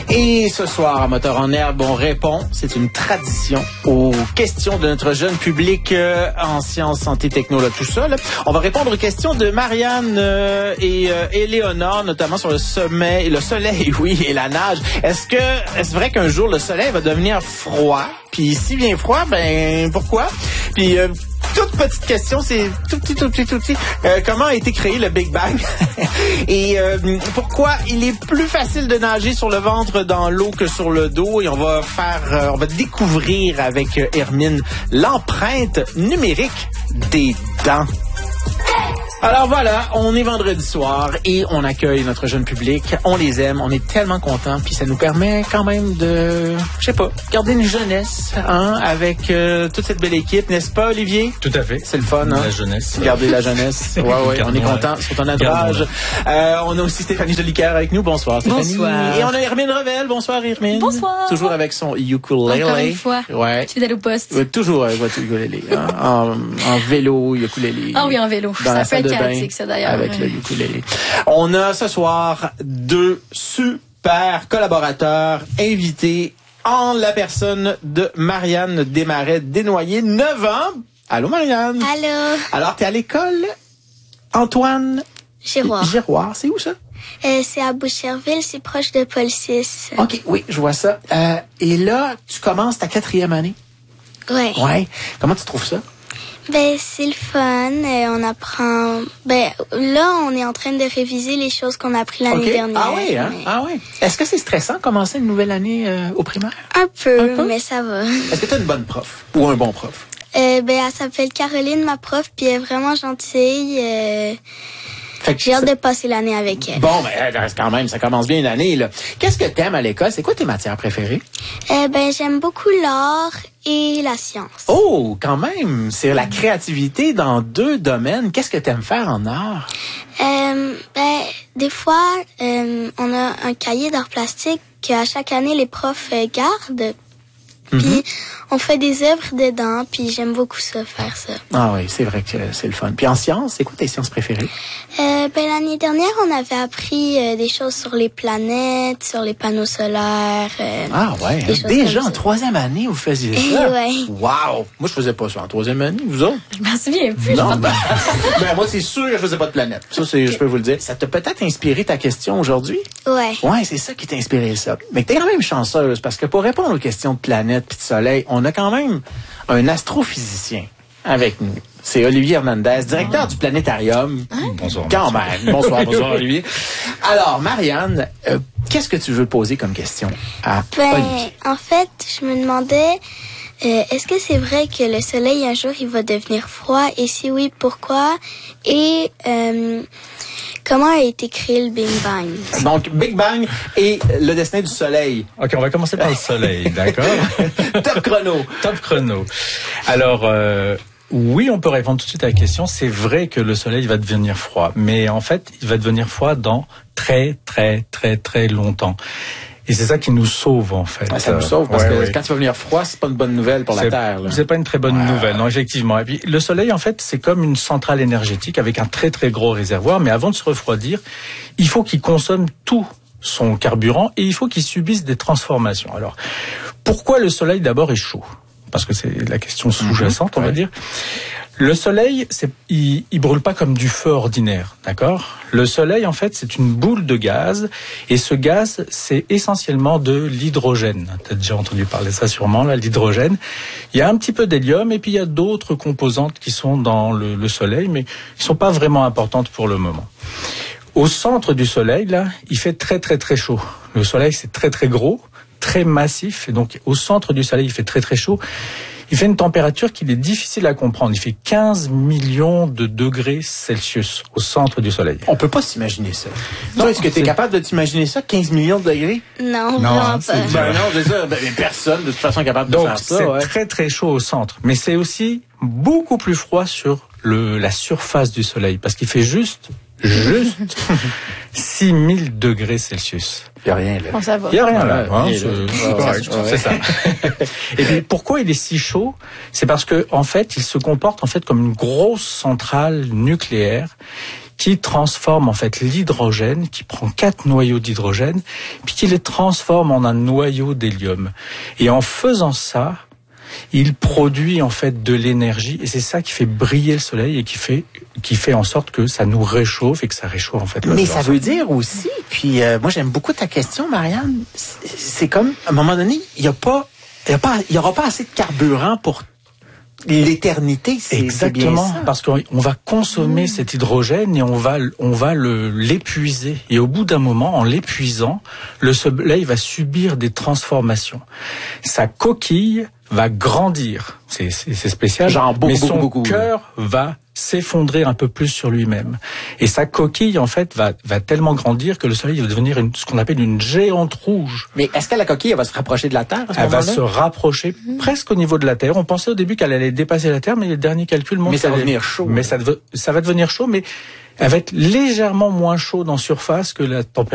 Et ce soir, à Moteur en herbe, on répond, c'est une tradition, aux questions de notre jeune public en sciences, santé, techno, là, tout ça. Là. On va répondre aux questions de Marianne et Léonore, notamment sur le soleil, oui, et la nage. Est-ce vrai qu'un jour, le soleil va devenir froid? Puis s'il vient froid, ben pourquoi? Puis toute petite question, c'est tout petit. Comment a été créé le Big Bang? Et pourquoi il est plus facile de nager sur le ventre dans l'eau que sur le dos? Et on va découvrir avec Hermine l'empreinte numérique des dents. Alors voilà, on est vendredi soir et on accueille notre jeune public. On les aime, on est tellement contents, puis ça nous permet quand même de, garder une jeunesse, avec toute cette belle équipe, n'est-ce pas, Olivier? Tout à fait. C'est le fun, La jeunesse. Garder la jeunesse. Ouais, on est content sur ton entourage. On a aussi Stéphanie Jolicoeur avec nous. Bonsoir, Stéphanie. Bonsoir. Et on a Hermine Revel. Bonsoir, Hermine. Bonsoir. Toujours avec son ukulélé. Encore une fois. Ouais. Fidèle au poste. Ouais, toujours avec votre ukulélé. En vélo, ukulélé. Ah oui, en vélo. Dans Ça la peut salle être de bain, chaotique, ça, d'ailleurs. avec le ukulélé. On a ce soir deux super collaborateurs invités en la personne de Marianne Desmarais-Desnoyers, 9 ans. Allô, Marianne. Allô. Alors, t'es à l'école Antoine Giroir. C'est où ça? C'est à Boucherville, c'est proche de Paul VI. OK, oui, je vois ça. Et là, tu commences ta 4e année? Ouais. Ouais. Comment tu trouves ça? Ben, c'est le fun. On apprend... Ben, là, on est en train de réviser les choses qu'on a appris l'année dernière. Ah oui, hein? Ah oui. Est-ce que c'est stressant commencer une nouvelle année au primaire? Un peu, mais ça va. Est-ce que tu as une bonne prof ou un bon prof? Ben, elle s'appelle Caroline, ma prof, puis elle est vraiment gentille. J'ai hâte de passer l'année avec elle. Bon, ben, quand même, ça commence bien l'année, là. Qu'est-ce que t'aimes à l'école? C'est quoi tes matières préférées? Ben, j'aime beaucoup l'art et la science. Oh, quand même! C'est la créativité dans 2 domaines. Qu'est-ce que t'aimes faire en art? Ben, des fois, on a un cahier d'art plastique qu'à chaque année, les profs gardent. Puis, on fait des œuvres dedans, puis j'aime beaucoup ça, faire ça. Ah oui, c'est vrai que c'est le fun. Puis en sciences, c'est quoi tes sciences préférées? Ben, l'année dernière, on avait appris des choses sur les planètes, sur les panneaux solaires. Ah ouais, déjà en 3e année, vous faisiez ça? Ouais. Wow! Moi, je faisais pas ça en 3e année, vous autres? Je m'en souviens plus. Non, ben, moi, c'est sûr que je faisais pas de planète. Ça, je peux vous le dire. Ça t'a peut-être inspiré ta question aujourd'hui? Ouais. Ouais, c'est ça qui t'a inspiré ça. Mais t'es quand même chanceuse, parce que pour répondre aux questions de planète puis de soleil, on a quand même un astrophysicien avec nous. C'est Olivier Hernandez, directeur du Planétarium. Bonsoir. Quand même. Bonsoir Olivier. Alors, Marianne, qu'est-ce que tu veux poser comme question à Olivier? En fait, je me demandais, est-ce que c'est vrai que le soleil, un jour, il va devenir froid? Et si oui, pourquoi? Et comment a été créé le Big Bang? Donc, Big Bang et le destin du soleil. OK, on va commencer par le soleil, d'accord? Top chrono. Top chrono. Alors, oui, on peut répondre tout de suite à la question. C'est vrai que le soleil va devenir froid. Mais en fait, il va devenir froid dans très longtemps. Et c'est ça qui nous sauve, en fait. Ça nous sauve, parce que quand il va venir froid, c'est pas une bonne nouvelle pour la Terre. Là. C'est pas une très bonne nouvelle, non, effectivement. Et puis, le soleil, en fait, c'est comme une centrale énergétique avec un très gros réservoir. Mais avant de se refroidir, il faut qu'il consomme tout son carburant et il faut qu'il subisse des transformations. Alors, pourquoi le soleil, d'abord, est chaud? Parce que c'est la question sous-jacente, on va dire. Le soleil, il brûle pas comme du feu ordinaire, d'accord? Le soleil, en fait, c'est une boule de gaz, et ce gaz, c'est essentiellement de l'hydrogène. Tu as déjà entendu parler de ça sûrement, là, l'hydrogène. Il y a un petit peu d'hélium, et puis il y a d'autres composantes qui sont dans le soleil, mais qui sont pas vraiment importantes pour le moment. Au centre du soleil, là, il fait très chaud. Le soleil, c'est très gros, très massif, et donc au centre du soleil, il fait très chaud. Il fait une température qu'il est difficile à comprendre. Il fait 15 millions de degrés Celsius au centre du soleil. On peut pas s'imaginer ça. Non, est-ce que tu es capable de t'imaginer ça, 15 millions de degrés? Non, vraiment pas. Non, c'est ça. Personne, de toute façon, est capable de faire ça. Donc, c'est très chaud au centre. Mais c'est aussi beaucoup plus froid sur la surface du soleil. Parce qu'il fait juste 6000 degrés Celsius. Il n'y a rien là. Bon, ça va. Il n'y a rien là. C'est ça. Et puis, pourquoi il est si chaud? C'est parce que, en fait, il se comporte, comme une grosse centrale nucléaire qui transforme en fait l'hydrogène, qui prend 4 noyaux d'hydrogène, puis qui les transforme en un noyau d'hélium. Et en faisant ça, il produit en fait de l'énergie, et c'est ça qui fait briller le soleil et qui fait en sorte que ça nous réchauffe et que ça réchauffe en fait. Mais ça veut dire aussi, puis moi j'aime beaucoup ta question, Marianne. C'est comme à un moment donné, il y aura pas assez de carburant pour l'éternité. Exactement, c'est bien ça. parce qu'on va consommer cet hydrogène et on va l'épuiser. Et au bout d'un moment, en l'épuisant, le soleil va subir des transformations. Sa coquille va grandir. C'est spécial. Genre beaucoup, mais son beaucoup. cœur va s'effondrer un peu plus sur lui-même. Et sa coquille, en fait, va tellement grandir que le soleil va devenir ce qu'on appelle une géante rouge. Mais est-ce que la coquille, elle va se rapprocher de la Terre à ce moment-là? Elle va se rapprocher presque au niveau de la Terre. On pensait au début qu'elle allait dépasser la Terre, mais les derniers calculs montrent mais ça va devenir chaud. Mais ça va devenir chaud, mais elle va être légèrement moins chaude en surface que la température